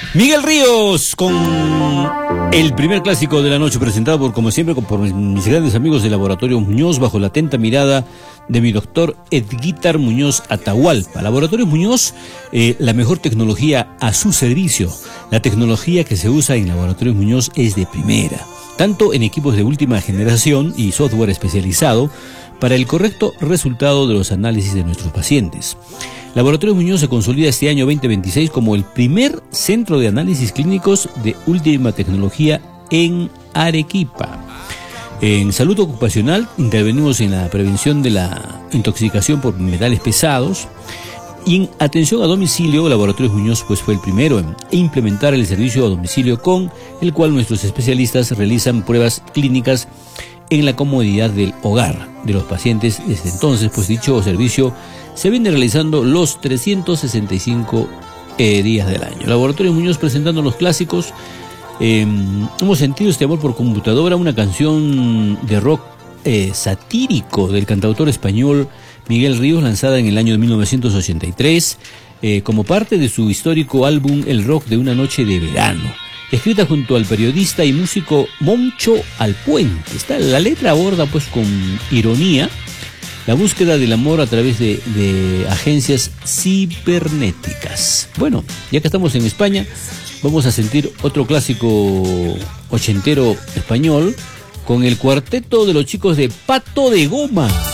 Miguel Ríos con el primer clásico de la noche, presentado como siempre por mis grandes amigos de Laboratorio Muñoz, bajo la atenta mirada de mi doctor Edguítar Muñoz Atahualpa. Laboratorio Muñoz, la mejor tecnología a su servicio. La tecnología que se usa en Laboratorio Muñoz es de primera, tanto en equipos de última generación y software especializado para el correcto resultado de los análisis de nuestros pacientes. Laboratorio Muñoz se consolida este año 2026 como el primer centro de análisis clínicos de última tecnología en Arequipa. En salud ocupacional intervenimos en la prevención de la intoxicación por metales pesados, y en atención a domicilio, Laboratorios Muñoz fue el primero en implementar el servicio a domicilio, con el cual nuestros especialistas realizan pruebas clínicas en la comodidad del hogar de los pacientes. Desde entonces, dicho servicio se viene realizando los 365 días del año. Laboratorio Muñoz presentando los clásicos. Hemos sentido este amor por computadora, una canción de rock satírico del cantautor español Miguel Ríos, lanzada en el año de 1983 como parte de su histórico álbum El Rock de una noche de verano, escrita junto al periodista y músico Moncho Alpuente. La letra aborda con ironía la búsqueda del amor a través de agencias cibernéticas. Bueno, ya que estamos en España, vamos a sentir otro clásico ochentero español con el cuarteto de los chicos de Pato de Goma.